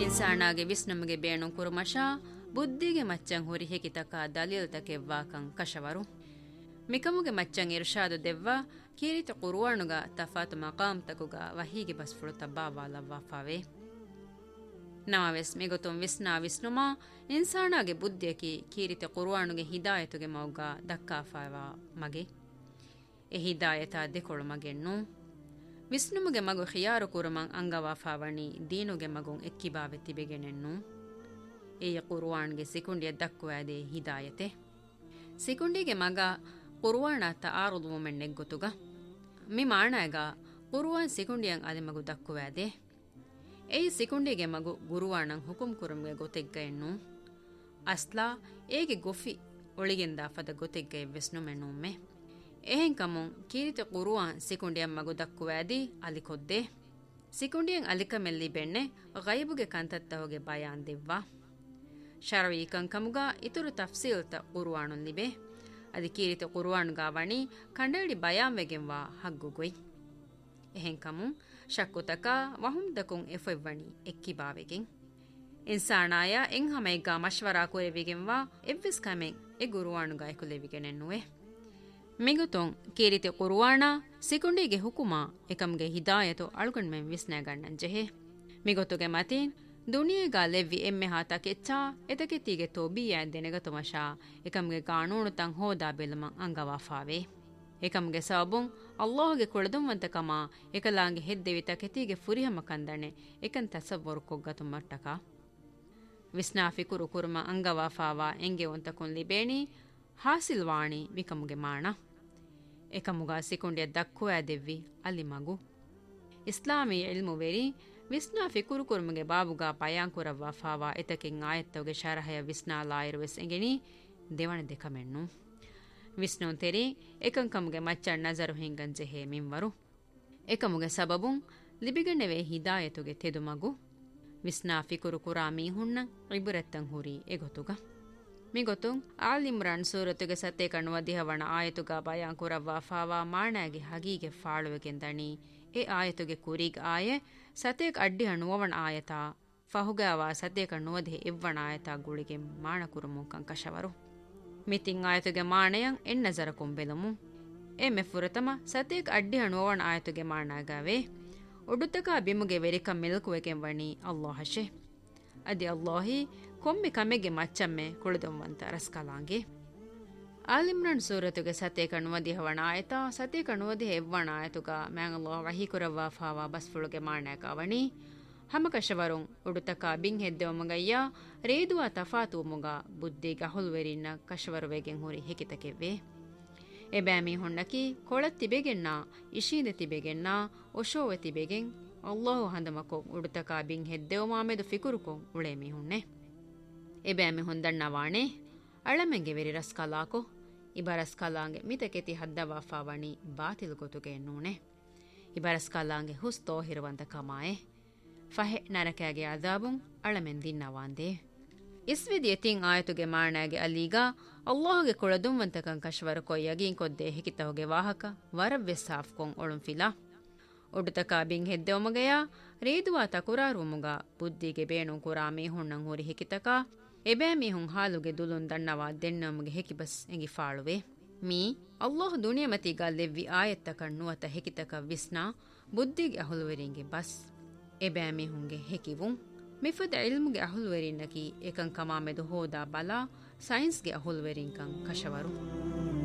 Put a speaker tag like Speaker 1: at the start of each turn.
Speaker 1: ಇನ್ಸಾನಾಗೆ ವಿಸ್ನಮಗೆ ಬೇಣು ಕುರುಮಶ ಬುದ್ಧಿಗೆ ಮಚ್ಚಂ ಹುರಿ ಹೆಕಿತಕ ದಲೀಲ್ ತಕೆವ್ವಾಕಂ ಕಶವರು ಮಿಕಮುಗೆ ಮಚ್ಚಂ ಇರ್ಷಾದು ದೆವ್ವ ಕೀರಿತ ಕುರುವಾಣುಗ ತಫಾತು ಮಕಾಮ್ ತಕುಗ ವಹೀಗೆ ಬಸ್ಫುಳು ತಬ್ಬಾವಾಲವ್ವಾಫಾವೆ ನಮವೆಸ್ ಮಿಗೊತುಂ ವಿಸ್ನಾ ವಿಸ್ನುಮಾ ಇನ್ಸಾನಾಗೆ ಬುದ್ಧಿಯಕಿ ಕೀರಿತ ಕುರುವಾಣುಗೆ ಹಿದಾಯತುಗೆ ಮೌಗ ದಕ್ಕಾಫಾವಾ ಮಗೆ ಎ ಹಿದಾಯತ ದೆಕೊಳು ಮಗೆಣ್ಣು ವಿಸ್ನುಮುಗೆ ಮಗು ಖಿಯಾರು ಕುರುಮಂ ಅಂಗವಾಫಾವಣಿ ದೀನುಗೆ ಮಗುಂ ಎಕ್ಕಿಬಾವೆ ತಿಬೆಗೆನೆನ್ನು ಎಯ ಕುರುವಾಣ್ಗೆ ಸಿಕುಂಡಿಯ ದಕ್ಕುವಾದೆ ಹಿದಾಯತೆ ಸಿಕುಂಡಿಗೆ ಮಗ ಕುರುವಾಣ ತಾರುದು ಮೆಣ್ಣೆಗ್ಗೊತುಗ ಮಿ ಮಾಣಾಗ ಕುರುವಾನ್ ಸಿಕುಂಡಿಯಂ ಅದೆ ಮಗು ದಕ್ಕುವಾದೆ ಎಯಿ ಸಿಕುಂಡಿಗೆ ಮಗು ಗುರುವಾಣಂ ಹುಕುಂ ಕುರುಮ್ಗೆ ಗೊತೆಗ್ಗ ಎಣ್ಣು ಅಸ್ಲಾ ಏಗೆ ಗೊಫಿ ಒಳಿಗೆಂದ ಫದ ಗೊತೆಗ್ಗ ಎವ್ವೆಸ್ನು ಮೆಣ್ಣುಮ್ಮೆ ಎಹೆಂ ಕಮುಂ ಕೀರಿತ ಕುರುವಾನ್ ಸಿಕುಂಡಿಯಂ ಮಗು ದಕ್ಕುವಾದಿ ಅಲಿಕೊದ್ದೆ ಸಿಕುಂಡಿಯಂ ಅಲಿಕ ಮೆಲ್ಲಿ ಬೆಣ್ಣೆ ಗೈಬುಗೆ ಕಂತತ್ತವಗೆ ಬಯಾನ್ ದೆವ್ವಾ ಶರವಿ ಕಂಕಮುಗ ಇತುರು ತಫ್ಸೀಲ್ತ ಕುರುವಾಣುನ್ ಲಿಬೆ ಅದಿ ಕೀರಿತ ಕುರುವಾಣುಗಾ ವಣಿ ಕಂಡಡಿ ಬಯಾನ್ವೆಗೆಂವಾ ಹಗ್ಗುಗೊಯ್ ಎಹೆಂ ಕಮುಂ ಶಕ್ಕುತಕ ವಹುಂದಕುಂ ಎಫೆವ್ವಣಿ ಎಕ್ಕಿಬಾವೆಗೆಂ ಇನ್ಸಾನಾಯ ಎಂ ಹಮೈಗಾ ಮಶ್ವರಾ ಕುರೆವಿಗೆಂವಾ ಎವ್ವಿಸ್ ಕಮೆಂ ಎ ಗುರುವಾಣುಗಾ ಎಕುಲೆವಿಗೆನೆನ್ನುವೆ ಮಿಗುತೊಂ ಕೀರಿತ ಕುರುವಾಣ ಸಿಕುಂಡಿಗೆ ಹುಕುಮಾ ಎಕಮ್ಗೆ ಹಿದಾಯತು ಅಳುಗಣ್ಮೆಂ ವಿಸ್ನಾಗಣ್ಣನ್ ಜೆಹೆ ಮಿಗೊತುಗೆ ಮತೀನ್ ದುನಿಯೆಗಾ ಲೆವ್ವಿ ಎಮ್ಮೆ ಹಾತ ಕೆಚ್ಚಾ ಎತಕೆತ್ತಿಗೆ ತೋಬಿಯಾ ದೆನೆಗತುಮಶಾ ಎಕಮ್ಗೆ ಕಾನೂನು ತಂ ಹೋದಾ ಬೆಲಮಂ ಅಂಗವಾಫಾವೆ ಎಕಮ್ಗೆ ಸಬುಂ ಅಲ್ಲಾಹುಗೆ ಕುಳದುಂವಂತಕಮ ಎಕಲಾಂಗೆ ಹೆದ್ದೆವಿ ತಕೆತಿಗೆ ಫುರಿಹಮ ಕಂದಣೆ ಎಕನ್ ತಸವ್ವರು ಕೊಗ್ಗತು ಮಟ್ಟಕ ವಿಸ್ನಾಫಿ ಕುರು ಕುರ್ಮ ಅಂಗವಾಫಾವಾ ಎಂಗೆ ಒಂತಕುನ್ ಲಿಬೇಣಿ ಹಾಸಿಲ್ ವಾಣಿ ವಿಕಮುಗೆ ಮಾಣ ಎಕಮುಗಾ ಸಿಕುಂಡಿಯ ದಕ್ಕುವಾ ದೆವ್ವಿ ಅಲ್ಲಿ ಮಗು ಇಸ್ಲಾಮಿ ಇಲ್ಮು ವೆರಿ ವಿಸ್ನಾಫಿ ಕುರುಕುರುಮಗೆ ಬಾಬುಗಾ ಪಯಾಂಕುರವ್ವಾ ಫಾವಾ ಎತಕೆಂ ಆಯತ್ತವಗೆ ಶರಹಯ ವಿಸ್ನಾಲಾಯಿರುವೆಸ್ ಎಂಗೆನಿ ದೇವಣ ದೆಕಮೆಣ್ಣು ವಿಸ್ನೋನ್ ತೆರಿ ಎಕಂಕಮುಗೆ ಮಚ್ಚಣ್ ನಜರು ಹಿಂಗನ್ ಜೆಹೆ ಮಿಂವರು ಎಕಮುಗೆ ಸಬಬುಂ ಲಿಬಿಗಣ್ಣೆವೆ ಹಿದಾಯತುಗೆ ತೆದು ಮಗು ವಿಸ್ನಾಫಿ ಕುರುಕುರಾ ಮೀಹುಣ್ಣ ಇಬುರತ್ತಂ ಹುರಿ ಎಗೊತುಗ ಮಿಗೊತುಂ ಆಲ್ ಇಮ್ರಾನ್ ಸೂರತುಗೆ ಸತ್ತೆ ಕಣ್ಣುವ ದಿಹವಣ ಆಯತುಗ ಬಯಾಂಕುರವ್ವಾ ಫಾವಾ ಮಾಣಾಗಿ ಹಗೀಗೆ ಫಾಳುವೆಗೆಂದಣಿ ಎ ಆಯತುಗೆ ಕುರಿಗ್ ಆಯೆ ಸತೇಕ್ ಅಡ್ಡಿ ಹಣ್ಣುವವಣ ಆಯತ ಫಹುಗಾವ ಸತೇಕ ನುವದೆ ಇವ್ವಣ ಆಯತ ಗುಳಿಗೆ ಮಾಣ ಕುರುಮು ಕಂಕಶವರು ಮಿತಿಂ ಆಯತುಗೆ ಮಾಣಯಂ ಎನ್ ನಜರ ಕೊಂಬೆಲಮು ಎ ಮೆಫುರತಮ ಸತೇಕ್ ಅಡ್ಡಿ ಹಣ್ಣುವವಣ ಆಯತುಗೆ ಮಾಣಾಗಾವೆ ಒಡುತಕ ಬಿಮುಗೆ ವೆರಿಕ ಮಿಲ್ಕುವೆಗೆ ವಣಿ ಅಲ್ಲಾಹಶೆ ಅದಿ ಅಲ್ಲಾಹಿ ಕೊಮ್ಮೆ ಕಮೆಗೆ ಮಚ್ಚಮ್ಮೆ ಕುಳಿದೊಂವಂತ ರಸ್ಕಲಾಂಗೆ ಆಲಿಮ್ರಾನ್ ಸೂರತುಗೆ ಸತೆ ಕಣ್ಣುವದಿ ಹವಣ ಆಯತ ಸತೆ ಕಣ್ಣುವದಿ ಹೆವ್ವಣ ಆಯತುಗ ಮ್ಯಾಂಗಲ್ಲೋ ವಹೀಕುರವ್ವಾ ಫಾವಾ ಬಸ್ಫುಳುಗೆ ಮಾಣ್ಯಾಕ ಅವಣಿ ಹಮಕಶವರುಂ ಉಡುತಕ ಬಿಂಗ್ ಹೆದ್ದೆವಮಗಯ್ಯ ರೇದುವ ತಫಾತುಮುಗ ಬುದ್ಧಿಗ ಹುಲ್ವೆರಿನ್ನ ಕಶವರುವೆಗೆಂ ಹುರಿ ಹೆಕಿತಕೆವ್ವೆ ಎಬ್ಯಾಮಿ ಹೊಣ್ಣಕಿ ಕೊಳತ್ತಿಬೆಗೆನ್ನ ಇಶೀಂದೆ ತಿಬೆಗೆನ್ನ ಒಶೋವೆ ತಿಬೆಗೆಂ ಅಲ್ಲಾಹು ಹಂದಮಕೊ ಉಡುತಕ ಬಿಂಗ್ ಹೆದ್ದೆವ ಮಾಮೆದು ಫಿಕುರುಕೊಂ ಉಳೇಮಿ ಹುಣ್ಣೆ ಎಬ್ಯಾಮಿ ಹೊಂದಣ್ಣ ವಾಣೆ ಅಳಮೆಂಗೆ ವೆರಿ ರಸ್ಕಲಾಕೊ ಇಬರಸ್ಕಲಾಂಗೆ ಮಿತಕೆತಿ ಹದ್ದವಾಫಾವಣಿ ಬಾತಿಲ್ ಗೊತುಗೆ ಎನ್ನೂಣೆ ಇಬರಸ್ಕಲಾಂಗೆ ಹುಸ್ತೋ ಹಿರುವಂತ ಕಮಾಯೆ ಫಹೆ ನರಕಾಗೆ ಅದಾಬುಂ ಅಳಮೆನ್ ದಿನ್ನವಾಂದೆ ಇಸ್ವಿದಿ ಎತಿಂ ಆಯತುಗೆ ಮಾಣಾಗೆ ಅಲ್ಲೀಗ ಅಲ್ಲಾಹುಗೆ ಕೊಳದುಂವಂತಕಂ ಕಶ್ವರ ಕೊಯ್ಯಗಿಂ ಕೊದ್ದೆ ಹೆಕಿತಹುಗೆ ವಾಹಕ ವರವ್ವೆ ಸಾಫ್ಕೊಂ ಒಳುಂಫಿಲಾ ಒಡುತಕ ಬಿಂಗ್ ಹೆದ್ದೆವಮಗಯ ರೇದುವಾ ತಕುರಾರುಮುಗ ಬುದ್ಧಿಗೆ ಬೇಣು ಕುರಾಮಿ ಹುಣ್ಣಂ ಹುರಿ ಹೆಕಿತಕ ಎಬ್ಯಾಮಿ ಹುಂ ಹಾಲುಗೆ ದುಲುನ್ ದಣ್ಣವಾ ದೆಣ್ಣಮುಗೆ ಹೆಕಿಬಸ್ ಎಂಗಿ ಫಾಳುವೆ ಮೀ ಅಲ್ಲಾಹ್ ದುನಿಯಮತಿಗ ಲೆವ್ವಿ ಆಯತ್ತ ಕಣ್ಣುವತ ಹೆಕಿತಕ ವಿಸ್ನಾ ಬುದ್ಧಿಗೆ ಅಹುಲುವೆರಿಂಗೆ ಬಸ್ ಎಬ್ಯಾಮಿ ಹುಂಗೆ ಹೆಕಿವುಂ ಮಿಫದ ಇಲ್ಮುಗೆ ಅಹುಲುವೆರಿನ್ನಕಿ ಏಕಂ ಕಮಾಮೆದು ಹೋದಾ ಬಲಾ ಸೈನ್ಸ್ಗೆ ಅಹುಲುವೆರಿಂಕಂ ಕಶವರು